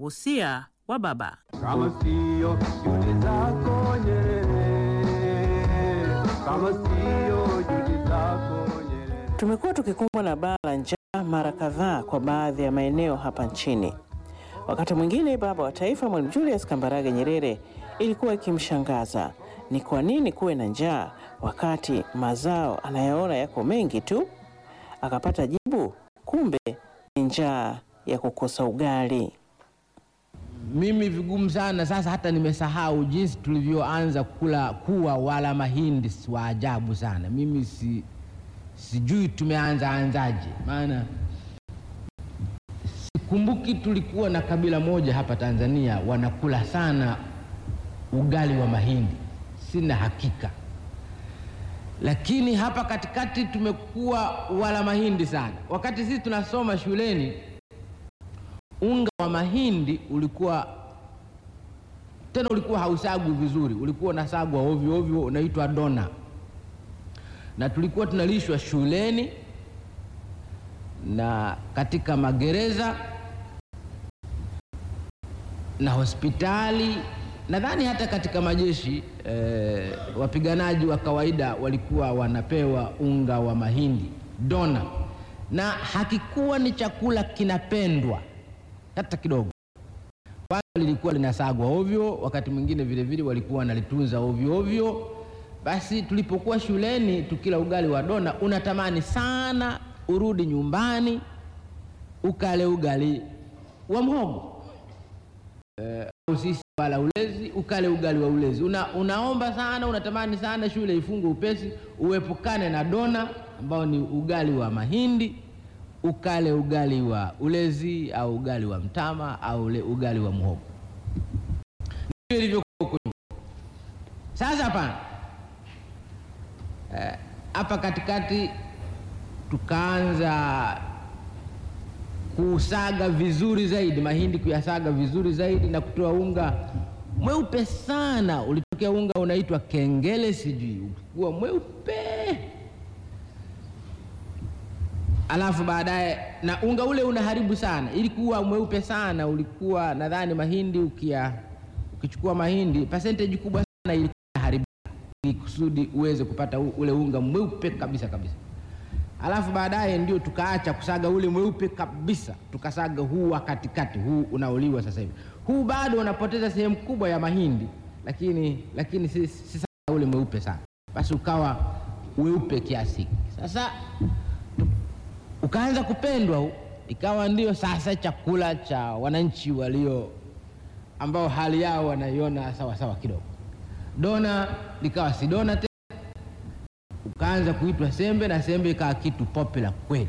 usia wa baba. Kama sio juhudi zako Nyerere, kama sio juhudi zako Nyerere. Tumekuwa tukikumbwa na baa la njaa mara kadhaa kwa baadhi ya maeneo hapa nchini. Wakati mwingine baba wa taifa Mwalimu Julius Kambarage Nyerere ilikuwa ikimshangaza ni kwa nini kuwe na njaa wakati mazao anayaona yako mengi tu. Akapata jibu, kumbe ni njaa ya kukosa ugali. Mimi vigumu sana sasa, hata nimesahau jinsi tulivyoanza kuwa wala mahindi wa ajabu sana. Mimi sijui tumeanzaje, maana sikumbuki. Tulikuwa na kabila moja hapa Tanzania wanakula sana ugali wa mahindi, sina hakika. Lakini hapa katikati tumekuwa wala mahindi sana. Wakati sisi tunasoma shuleni, unga wa mahindi ulikuwa hausagwi vizuri, ulikuwa unasagwa ovyo ovyo, unaitwa dona. Na tulikuwa tunalishwa shuleni na katika magereza na hospitali, nadhani hata katika majeshi. Wapiganaji wa kawaida walikuwa wanapewa unga wa mahindi dona, na hakikuwa ni chakula kinapendwa hata kidogo. Kwanza lilikuwa linasagwa ovyo, wakati mwingine vile vile walikuwa wanalitunza ovyo ovyo. Basi tulipokuwa shuleni tukila ugali wa dona, unatamani sana urudi nyumbani ukale ugali wa mhogo, sisi wala ulezi, ukale ugali wa ulezi. Unaomba sana, unatamani sana shule ifungwe upesi, uepukane na dona ambao ni ugali wa mahindi, ukale ugali wa ulezi au ugali wa mtama au ugali wa mhogo. Ndio ilivyokuwa. Sasa hapa katikati tukaanza kusaga vizuri zaidi mahindi, kuyasaga vizuri zaidi na kutoa unga mweupe sana. Ulitokea unga unaitwa kengele, sijui ulikuwa mweupe. Alafu baadaye na unga ule unaharibu sana, ilikuwa mweupe sana. Ulikuwa nadhani mahindi ukichukua mahindi percentage kubwa sana ilikuwa haribu, ili kusudi uweze kupata ule unga mweupe kabisa kabisa. Alafu baadaye ndio tukaacha kusaga ule mweupe kabisa, tukasaga huu wa katikati, huu unaoliwa sasa hivi. Huu bado unapoteza sehemu kubwa ya mahindi, lakini si ule mweupe sana. Basi ukawa weupe kiasi. Sasa ukaanza kupendwa, ikawa ndio sasa chakula cha wananchi ambao hali yao wanaiona sawa sawa kidogo. Dona likawa si dona tena, ukaanza kuitwa sembe, na sembe ikawa kitu popular kweli.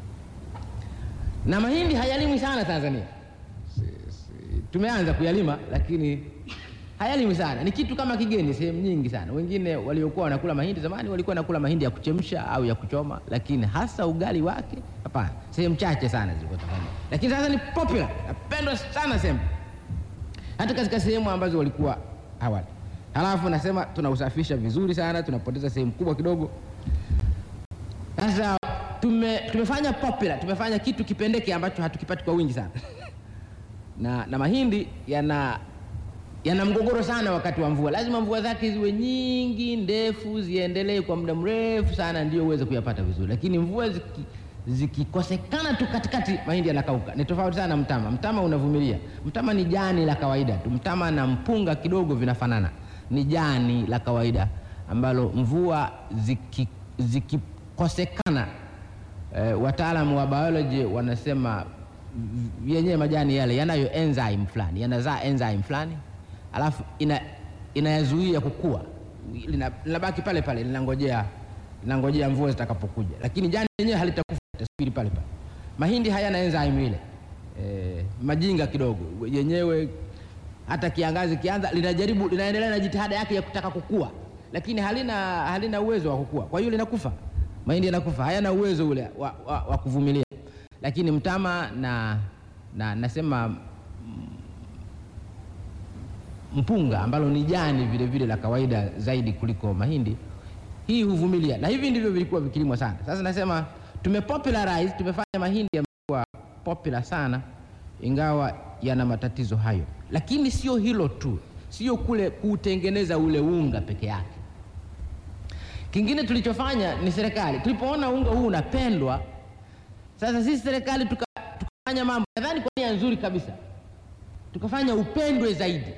Na mahindi hayalimwi sana Tanzania. Tumeanza kuyalima, lakini hayalimwi sana. Ni kitu kama kigeni sehemu nyingi sana. Wengine waliokuwa wanakula mahindi zamani walikuwa wanakula mahindi ya kuchemsha au ya kuchoma, lakini hasa ugali wake hapana. Sehemu chache sana zilikuwa Tanzania. Lakini sasa ni popular, napendwa sana sembe, hata katika sehemu ambazo walikuwa hawali. Halafu nasema tunausafisha vizuri sana, tunapoteza sehemu kubwa kidogo. Sasa tumefanya popular, tumefanya kitu kipendeke ambacho hatukipati kwa wingi sana. Na mahindi yana mgogoro sana wakati wa mvua. Lazima mvua zake ziwe nyingi, ndefu, ziendelee kwa muda mrefu sana ndio uweze kuyapata vizuri. Lakini mvua zikikosekana tu katikati, mahindi yanakauka. Ni tofauti sana na mtama. Mtama unavumilia. Mtama ni jani la kawaida tu. Mtama na mpunga kidogo vinafanana. Ni jani la kawaida ambalo mvua zikikosekana, wataalamu wa biology wanasema yenyewe majani yale yanayo enzyme fulani, yanazaa enzyme fulani, alafu inayazuia kukua. Linabaki pale pale, linangojea mvua zitakapokuja. Lakini jani yenyewe halitakufa, litasubiri pale pale. Mahindi hayana enzyme ile, majinga kidogo yenyewe. Hata kiangazi kianza, linaendelea na jitihada yake ya kutaka kukua, lakini halina uwezo wa kukua. Kwa hiyo linakufa. Mahindi yanakufa, hayana uwezo ule wa kuvumilia. Lakini mtama nasema mpunga, ambalo ni jani vile vile la kawaida zaidi kuliko mahindi, hii huvumilia. Na hivi ndivyo vilikuwa vikilimwa sana. Sasa nasema tumefanya mahindi yamekuwa popular sana ingawa yana matatizo hayo. Lakini sio hilo tu, sio kule kutengeneza ule unga peke yake. Kingine tulichofanya ni serikali, tulipoona unga huu unapendwa, sasa sisi serikali tukafanya mambo nadhani kwa nia nzuri kabisa, tukafanya upendwe zaidi.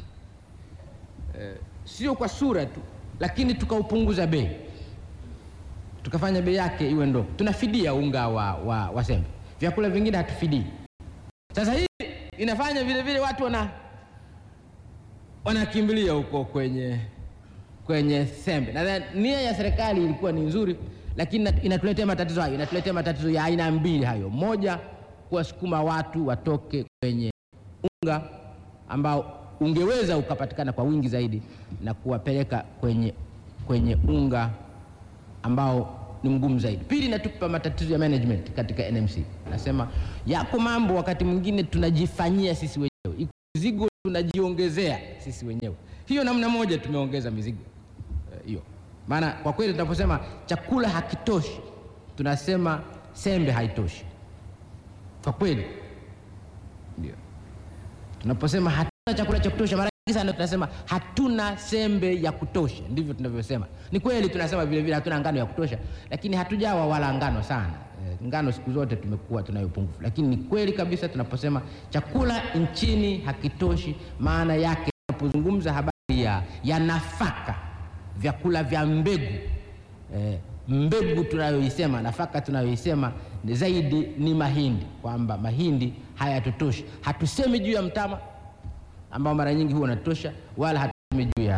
Sio kwa sura tu, lakini tukaupunguza bei, tukafanya bei yake iwe ndogo. Tunafidia unga wa sembe, vyakula vingine hatufidii. Sasa hii inafanya vile vile watu wanakimbilia huko kwenye sembe. Na nia ya serikali ilikuwa ni nzuri, lakini inatuletea matatizo hayo. Inatuletea matatizo ya aina mbili hayo. Moja, kuwasukuma watu watoke kwenye unga ambao ungeweza ukapatikana kwa wingi zaidi na kuwapeleka kwenye unga ambao ni mgumu zaidi. Pili, inatupa matatizo ya management katika NMC. Nasema yako mambo wakati mwingine tunajifanyia sisi wenyewe, mizigo tunajiongezea sisi wenyewe. Hiyo namna moja tumeongeza mizigo hiyo. Maana kwa kweli tunaposema chakula hakitoshi, tunasema sembe haitoshi. Kwa kweli ndio. Tunaposema hatuna chakula cha kutosha, mara nyingi sana tunasema hatuna sembe ya kutosha. Ndivyo tunavyosema. Ni kweli tunasema vile vile hatuna ngano ya kutosha, lakini hatujawa wala ngano sana. Ngano siku zote tumekuwa tunayo upungufu. Lakini ni kweli kabisa tunaposema chakula nchini hakitoshi, maana yake tunapozungumza habari ya nafaka, vyakula vya mbegu, mbegu tunayoisema, nafaka tunayoisema ni zaidi ni mahindi, kwamba mahindi hayatutoshi. Hatusemi juu ya mtama ambao mara nyingi huwa unatosha, wala hatusemi juu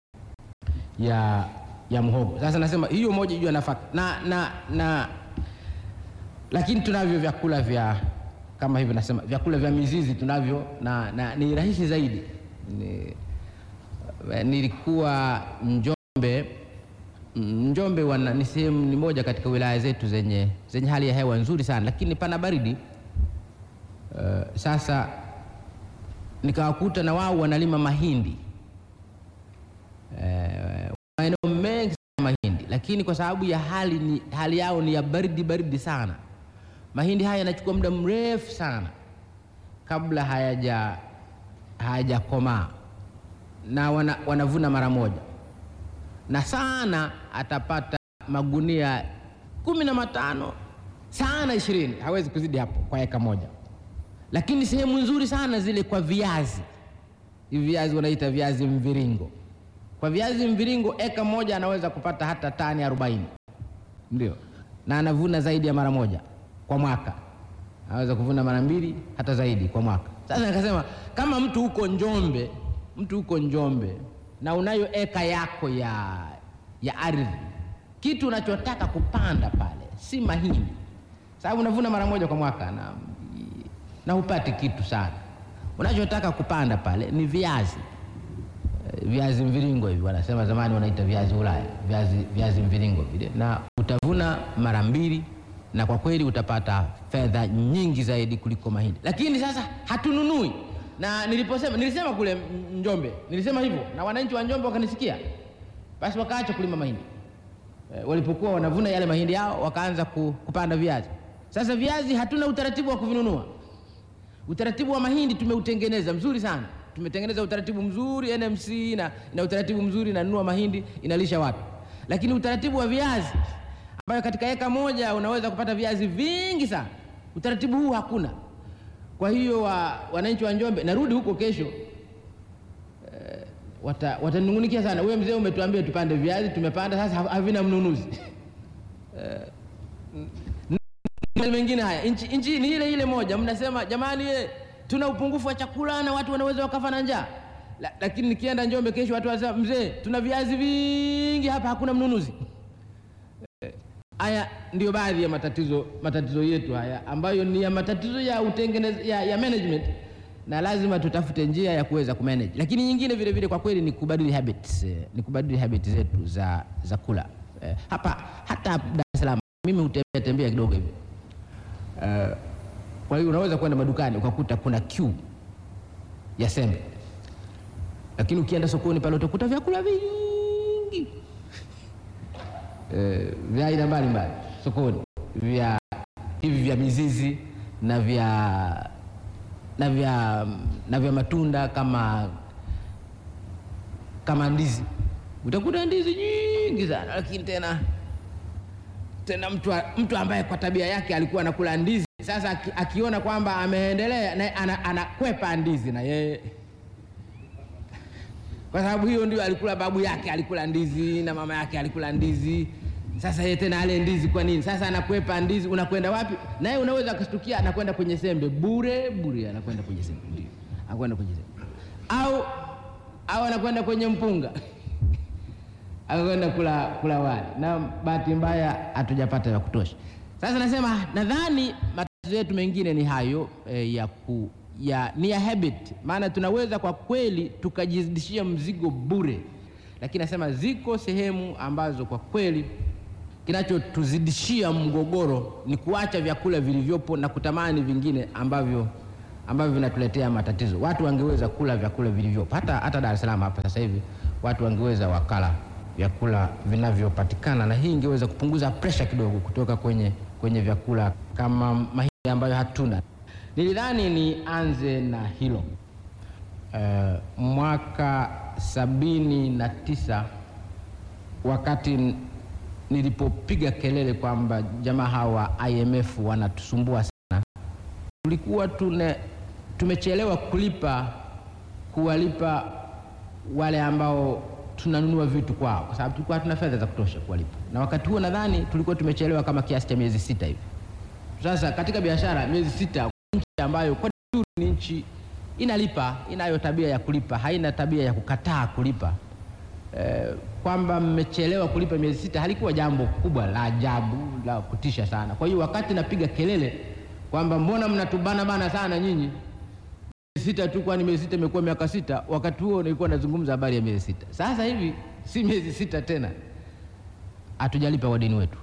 ya mhogo. Sasa nasema hiyo moja juu ya nafaka na lakini tunavyo vyakula vya kama hivyo, nasema vyakula vya mizizi tunavyo na ni rahisi zaidi. Nilikuwa Njombe ni sehemu ni moja katika wilaya zetu zenye hali ya hewa nzuri sana, lakini pana baridi. Sasa nikawakuta na wao wanalima mahindi, maeneo mengi sana mahindi, lakini kwa sababu ya hali yao ni ya baridi sana, mahindi haya yanachukua muda mrefu sana kabla hayajakomaa, na wanavuna mara moja, na sana atapata magunia 15 sana 20, hawezi kuzidi hapo kwa eka moja. Lakini sehemu nzuri sana zile kwa viazi. Hivi viazi wanaita viazi mviringo. Kwa viazi mviringo eka moja anaweza kupata hata tani 40. Ndio. Na anavuna zaidi ya mara moja kwa mwaka. Anaweza kuvuna mara 2 hata zaidi kwa mwaka. Sasa nikasema kama mtu huko Njombe na unayo eka yako ya ardhi, kitu unachotaka kupanda pale si mahindi, sababu unavuna mara moja kwa mwaka na hupati kitu sana. Unachotaka kupanda pale ni viazi mviringo hivi, wanasema zamani wanaita viazi Ulaya, viazi mviringo vile, na utavuna mara 2, na kwa kweli utapata fedha nyingi zaidi kuliko mahindi. Lakini sasa hatununui. Na nilisema kule Njombe, nilisema hivyo na wananchi wa Njombe wakanisikia, basi wakaacha kulima mahindi. Walipokuwa wanavuna yale mahindi yao, wakaanza kupanda viazi. Sasa viazi hatuna utaratibu wa kuvinunua. Utaratibu wa mahindi tumeutengeneza mzuri sana. Tumetengeneza utaratibu mzuri, NMC na utaratibu mzuri, inanunua mahindi inalisha watu. Lakini utaratibu wa viazi, ambayo katika eka moja unaweza kupata viazi vingi sana, utaratibu huu hakuna. Kwa hiyo wananchi wa Njombe, narudi huko kesho, watanungunikia sana, wewe mzee umetuambia tupande viazi, tumepanda, sasa havina mnunuzi. Mengine haya nchi ni ile moja, mnasema jamani tuna upungufu wa chakula na watu wanaweza wakafa na njaa. Lakini nikienda Njombe kesho watu wasema mzee tuna viazi vingi hapa, hakuna mnunuzi. Haya ndio baadhi ya matatizo yetu haya, ambayo ni ya matatizo ya ya management, na lazima tutafute njia ya kuweza kumanage. Lakini nyingine vile vile kwa kweli ni kubadili habits zetu za kula. Hata Dar es Salaam mimi hutembea kidogo hivi. Kwa hiyo unaweza kwenda madukani ukakuta kuna queue ya sembe, lakini ukienda sokoni pale utakuta vyakula vingi vya aina mbalimbali sokoni, hivi vya mizizi na na vya matunda kama ndizi. Utakuta ndizi nyingi sana, lakini tena mtu ambaye kwa tabia yake alikuwa anakula ndizi, sasa akiona kwamba ameendelea na anakwepa ndizi na yeye, kwa sababu hiyo ndio alikula, babu yake alikula ndizi na mama yake alikula ndizi. Sasa yeye tena ale ndizi kwa nini? Sasa anakwepa ndizi. Unakwenda wapi? Naye unaweza kushtukia anakwenda kwenye sembe bure, anakwenda kwenye sembe, ndio anakwenda kwenye sembe, au anakwenda kwenye mpunga anakwenda kula wali, na bahati mbaya hatujapata ya kutosha. Sasa nasema nadhani matatizo yetu mengine ni hayo ni ya habit, maana tunaweza kwa kweli tukajizidishia mzigo bure, lakini nasema ziko sehemu ambazo kwa kweli kinachotuzidishia mgogoro ni kuacha vyakula vilivyopo na kutamani vingine ambavyo vinatuletea matatizo. Watu wangeweza kula vyakula vilivyopo, hata Dar es Salaam hapa sasa hivi watu wangeweza wakala vyakula vinavyopatikana, na hii ingeweza kupunguza pressure kidogo kutoka kwenye vyakula kama mahindi ambayo hatuna. Nilidhani nianze na hilo. Mwaka 79 wakati nilipopiga kelele kwamba jamaa hawa IMF wanatusumbua sana, tulikuwa tumechelewa kuwalipa wale ambao tunanunua vitu kwao, kwa sababu tulikuwa hatuna fedha za kutosha kuwalipa, na wakati huo nadhani tulikuwa tumechelewa kama kiasi cha miezi 6 hivi. Sasa katika biashara miezi 6, nchi ambayo kwa ni nchi inalipa, inayo tabia ya kulipa, haina tabia ya kukataa kulipa, kwamba mmechelewa kulipa miezi 6 halikuwa jambo kubwa la ajabu la kutisha sana. Kwa hiyo wakati napiga kelele kwamba mbona mnatubana sana nyinyi, miezi 6 tu, kwani miezi 6 imekuwa miaka 6, wakati huo nilikuwa nazungumza habari ya miezi 6. Sasa hivi si miezi 6 tena, hatujalipa wadeni wetu,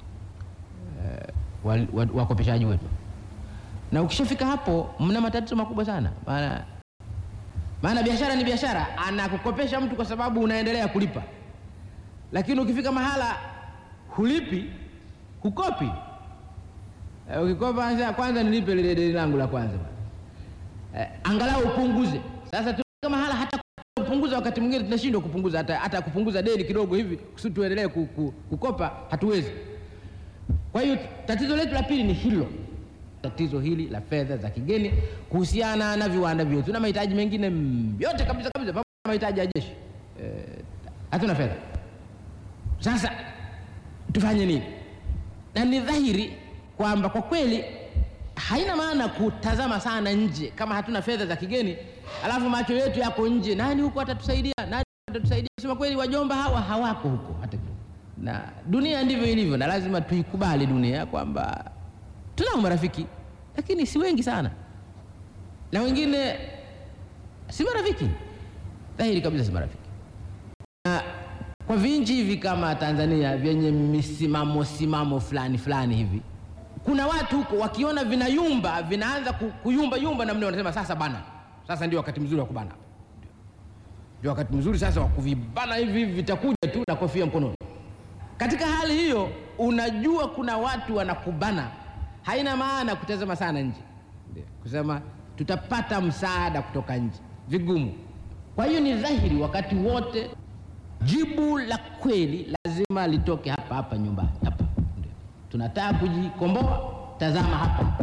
wakopeshaji wetu, na ukishafika hapo mna matatizo makubwa sana. Maana biashara ni biashara, anakukopesha mtu kwa sababu unaendelea kulipa, lakini ukifika mahala hulipi, hukopi. Ukikopa kwanza nilipe lile deni langu la kwanza, angalau upunguze. Sasa tukifika mahala hata kupunguza, wakati mwingine tunashindwa kupunguza, hata kupunguza deni kidogo hivi kusudi tuendelee kukopa hatuwezi. Kwa hiyo tatizo letu la pili ni hilo, tatizo hili la fedha za kigeni kuhusiana na viwanda vyetu na mahitaji mengine yote kabisa, pamoja na mahitaji ya jeshi. Hatuna fedha. Sasa tufanye nini? Na ni dhahiri kwamba kwa kweli haina maana kutazama sana nje kama hatuna fedha za kigeni, alafu macho yetu yako nje, nani huko atatusaidia, nani atatusaidia? Sema kweli wajomba hawa hawako huko hata kidogo. Na dunia ndivyo ilivyo, na lazima tuikubali dunia kwamba tunao marafiki, lakini si wengi sana, na wengine si marafiki, dhahiri kabisa si marafiki. Na kwa vinji hivi kama Tanzania vyenye misimamo fulani hivi, kuna watu huko wakiona vinayumba, vinaanza kuyumba na mne wanasema sasa bana, sasa ndio wakati mzuri wa kubana, ndio wakati mzuri sasa wa kuvibana hivi, vitakuja tu na kofia mkononi. Katika hali hiyo unajua kuna watu wanakubana, haina maana kutazama sana nje, kusema tutapata msaada kutoka nje, vigumu. Kwa hiyo ni dhahiri wakati wote jibu la kweli lazima litoke hapa nyumbani hapa. Tunataka kujikomboa, tazama hapa.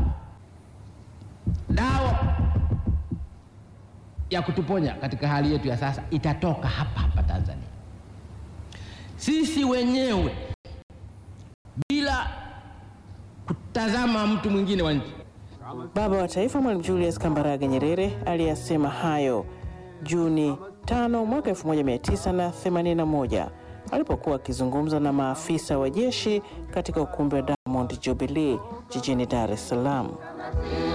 Dawa ya kutuponya katika hali yetu ya sasa itatoka hapa Tanzania. Sisi wenyewe bila kutazama mtu mwingine wa nje. Baba wa Taifa Mwalimu Julius Kambarage Nyerere aliyasema hayo Juni 5 mwaka 1981 alipokuwa akizungumza na maafisa wa jeshi katika ukumbi wa Diamond Jubilee jijini Dar es Salaam.